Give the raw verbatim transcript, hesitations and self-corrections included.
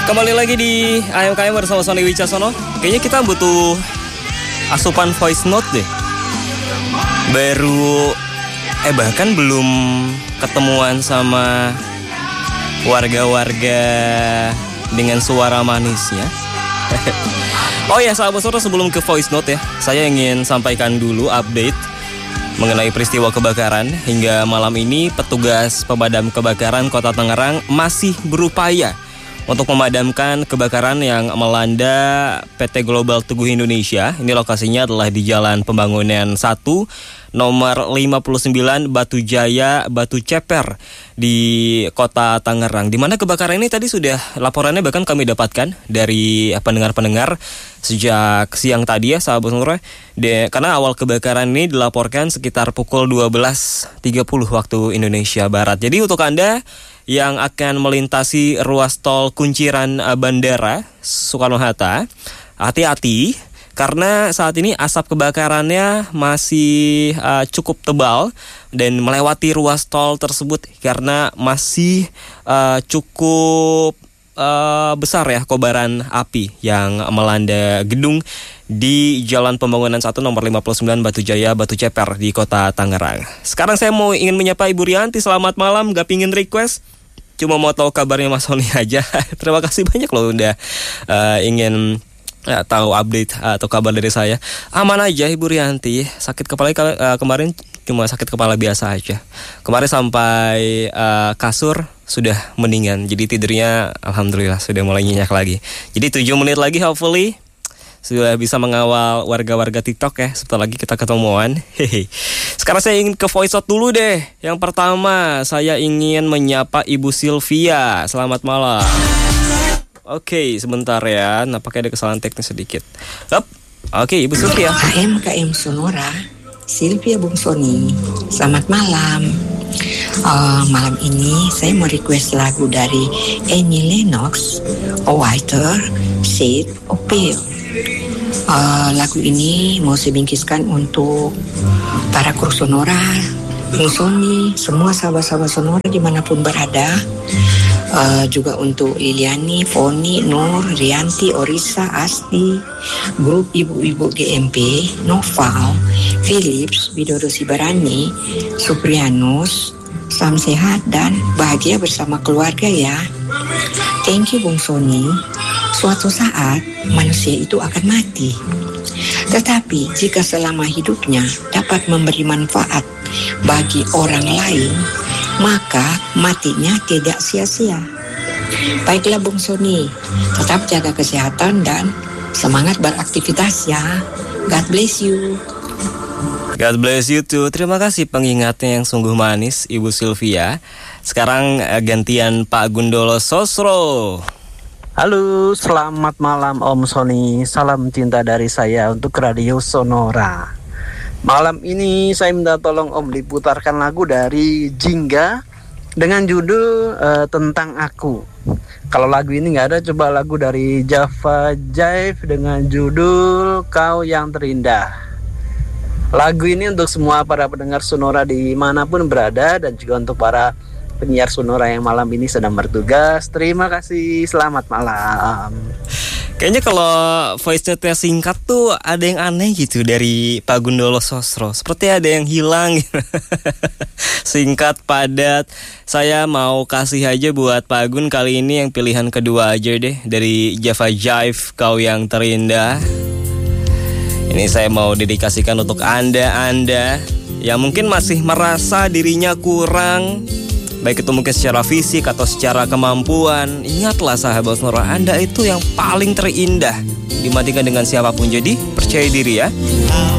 Kembali lagi di A M K M bersama Sony Wicaksono. Kayaknya kita butuh asupan voice note deh. Baru Eh bahkan belum ketemuan sama warga-warga dengan suara manisnya. Oh ya sahabat Sonora, sebelum ke voice note ya, saya ingin sampaikan dulu update mengenai peristiwa kebakaran. Hingga malam ini petugas pemadam kebakaran Kota Tangerang masih berupaya untuk memadamkan kebakaran yang melanda P T Global Teguh Indonesia. Ini lokasinya adalah di Jalan Pembangunan satu, nomor lima puluh sembilan Batu Jaya, Batu Ceper di Kota Tangerang. Di mana kebakaran ini tadi sudah laporannya bahkan kami dapatkan dari pendengar-pendengar sejak siang tadi ya sahabat Sonora. De, karena awal kebakaran ini dilaporkan sekitar pukul dua belas tiga puluh waktu Indonesia Barat. Jadi untuk Anda yang akan melintasi ruas tol Kunciran Bandara Soekarno-Hatta, hati-hati karena saat ini asap kebakarannya masih uh, cukup tebal dan melewati ruas tol tersebut karena masih uh, cukup uh, besar ya kobaran api yang melanda gedung di Jalan Pembangunan satu nomor lima puluh sembilan Batu Jaya, Batu Ceper di Kota Tangerang. Sekarang saya mau ingin menyapa Ibu Rianti. Selamat malam, gak pingin request, cuma mau tahu kabarnya Mas Sony aja. Terima kasih banyak loh udah uh, ingin uh, tahu update uh, atau kabar dari saya. Aman aja Ibu Rianti. Sakit kepala uh, kemarin cuma sakit kepala biasa aja. Kemarin sampai uh, kasur sudah mendingan. Jadi tidurnya alhamdulillah sudah mulai nyenyak lagi. Jadi tujuh menit lagi hopefully sudah bisa mengawal warga-warga TikTok ya. Sebentar lagi kita ketemuan. Hehe. Sekarang saya ingin ke voice out dulu deh. Yang pertama saya ingin menyapa Ibu Sylvia. Selamat malam. Oke, sebentar ya. Nampaknya ada kesalahan teknis sedikit. Up. Oke, Ibu Sylvia. A M K M Sonora, Sylvia Bung Sony. Selamat malam. Uh, malam ini saya mau request lagu dari Annie Lennox, A Whiter Shade of Pale. Uh, lagu ini mau saya bingkiskan untuk para kru Sonora, Bung Sony, semua sahabat-sahabat Sonora dimanapun berada. Uh, juga untuk Liliani, Foni, Nur, Rianti, Orisa, Asti, grup ibu-ibu G M P, Noval, Philips, Widodo Sibarani, Suprianus. Salam sehat dan bahagia bersama keluarga ya. Thank you Bung Sony. Suatu saat manusia itu akan mati. Tetapi jika selama hidupnya dapat memberi manfaat bagi orang lain, maka matinya tidak sia-sia. Baiklah Bung Sony, tetap jaga kesehatan dan semangat beraktivitas ya. God bless you. God bless you too. Terima kasih pengingatnya yang sungguh manis Ibu Sylvia. Sekarang gantian Pak Gundolo Sosro. Halo, selamat malam Om Sony. Salam cinta dari saya untuk Radio Sonora. Malam ini saya minta tolong Om diputarkan lagu dari Jingga dengan judul uh, Tentang Aku. Kalau lagu ini nggak ada, coba lagu dari Java Jive dengan judul Kau Yang Terindah. Lagu ini untuk semua para pendengar Sonora dimanapun berada dan juga untuk para penyiar Sonora yang malam ini sedang bertugas. Terima kasih, selamat malam. Kayaknya kalau voice note-nya singkat tuh ada yang aneh gitu dari Pak Gundolo Sosro. Seperti ada yang hilang. Singkat, padat. Saya mau kasih aja buat Pak Gun kali ini yang pilihan kedua aja deh. Dari Java Jive, Kau Yang Terindah. Ini saya mau dedikasikan untuk Anda-Anda yang mungkin masih merasa dirinya kurang, baik itu mungkin secara fisik atau secara kemampuan. Ingatlah sahabat Sonora, Anda itu yang paling terindah dibandingkan dengan siapapun. Jadi percaya diri ya.